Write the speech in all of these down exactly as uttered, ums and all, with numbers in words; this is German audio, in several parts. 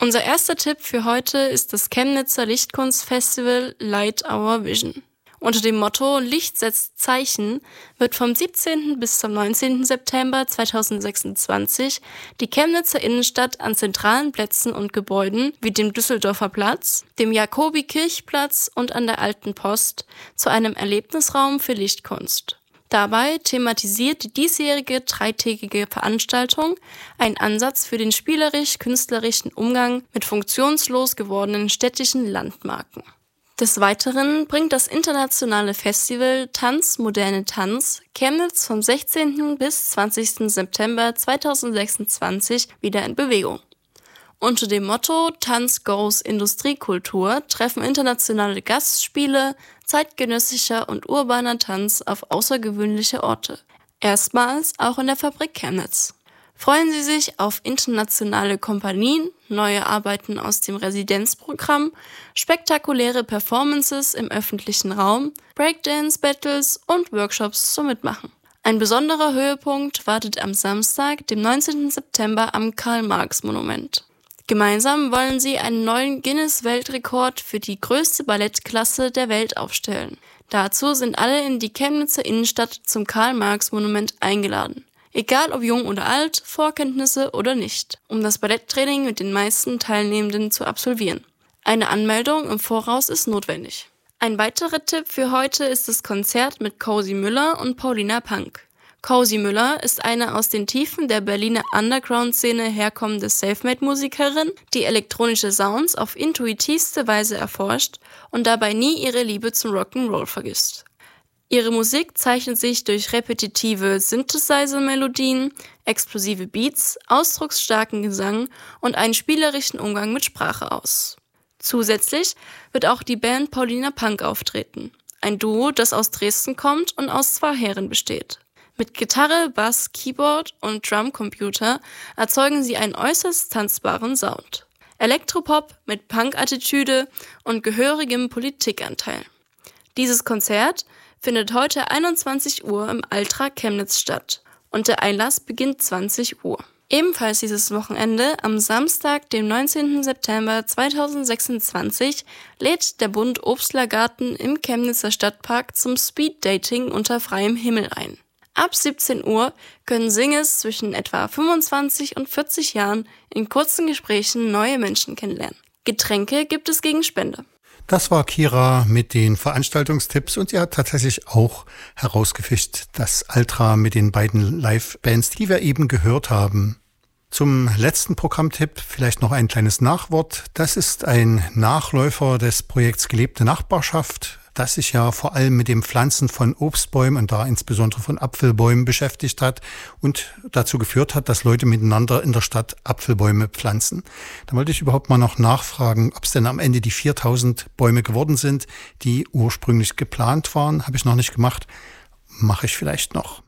Unser erster Tipp für heute ist das Chemnitzer Lichtkunstfestival Light Our Vision. Unter dem Motto Licht setzt Zeichen wird vom siebzehnten bis zum neunzehnten September zweitausendsechsundzwanzig die Chemnitzer Innenstadt an zentralen Plätzen und Gebäuden wie dem Düsseldorfer Platz, dem Jakobi-Kirchplatz und an der Alten Post zu einem Erlebnisraum für Lichtkunst. Dabei thematisiert die diesjährige dreitägige Veranstaltung einen Ansatz für den spielerisch-künstlerischen Umgang mit funktionslos gewordenen städtischen Landmarken. Des Weiteren bringt das internationale Festival Tanz Moderne Tanz Chemnitz vom sechzehnten bis zwanzigsten September zweitausendsechsundzwanzig wieder in Bewegung. Unter dem Motto Tanz goes Industriekultur treffen internationale Gastspiele, zeitgenössischer und urbaner Tanz auf außergewöhnliche Orte. Erstmals auch in der Fabrik Chemnitz. Freuen Sie sich auf internationale Kompanien, neue Arbeiten aus dem Residenzprogramm, spektakuläre Performances im öffentlichen Raum, Breakdance-Battles und Workshops zum Mitmachen. Ein besonderer Höhepunkt wartet am Samstag, dem neunzehnten September am Karl-Marx-Monument. Gemeinsam wollen sie einen neuen Guinness-Weltrekord für die größte Ballettklasse der Welt aufstellen. Dazu sind alle in die Chemnitzer Innenstadt zum Karl-Marx-Monument eingeladen. Egal ob jung oder alt, Vorkenntnisse oder nicht, um das Balletttraining mit den meisten Teilnehmenden zu absolvieren. Eine Anmeldung im Voraus ist notwendig. Ein weiterer Tipp für heute ist das Konzert mit Cozy Müller und Paulina Punk. Cozy Müller ist eine aus den Tiefen der Berliner Underground-Szene herkommende Selfmade-Musikerin, die elektronische Sounds auf intuitivste Weise erforscht und dabei nie ihre Liebe zum Rock'n'Roll vergisst. Ihre Musik zeichnet sich durch repetitive Synthesizer-Melodien, explosive Beats, ausdrucksstarken Gesang und einen spielerischen Umgang mit Sprache aus. Zusätzlich wird auch die Band Paulina Punk auftreten, ein Duo, das aus Dresden kommt und aus zwei Herren besteht. Mit Gitarre, Bass, Keyboard und Drumcomputer erzeugen sie einen äußerst tanzbaren Sound. Elektropop mit Punk-Attitüde und gehörigem Politikanteil. Dieses Konzert findet heute einundzwanzig Uhr im Altra Chemnitz statt und der Einlass beginnt zwanzig Uhr. Ebenfalls dieses Wochenende, am Samstag, dem neunzehnten September zweitausendsechsundzwanzig, lädt der Bund Obstler Garten im Chemnitzer Stadtpark zum Speeddating unter freiem Himmel ein. Ab siebzehn Uhr können Singles zwischen etwa fünfundzwanzig und vierzig Jahren in kurzen Gesprächen neue Menschen kennenlernen. Getränke gibt es gegen Spende. Das war Kira mit den Veranstaltungstipps und sie hat tatsächlich auch herausgefischt, das Altra mit den beiden Live-Bands, die wir eben gehört haben. Zum letzten Programmtipp vielleicht noch ein kleines Nachwort. Das ist ein Nachläufer des Projekts Gelebte Nachbarschaft, das sich ja vor allem mit dem Pflanzen von Obstbäumen und da insbesondere von Apfelbäumen beschäftigt hat und dazu geführt hat, dass Leute miteinander in der Stadt Apfelbäume pflanzen. Da wollte ich überhaupt mal noch nachfragen, ob es denn am Ende die viertausend Bäume geworden sind, die ursprünglich geplant waren. Habe ich noch nicht gemacht. Mache ich vielleicht noch.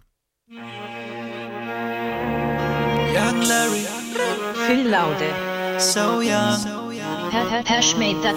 Young Larry, Phil Laude, so young. Herr, Herr, Herr Schmidt.